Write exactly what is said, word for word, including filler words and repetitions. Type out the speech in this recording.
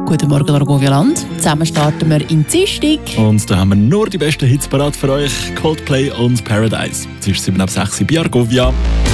Guten Morgen, Argovia Land. Zusammen starten wir in Dienstag. Und da haben wir nur die besten Hits parat für euch. Coldplay und Paradise. Es ist sieben ab sechs bei Argovia.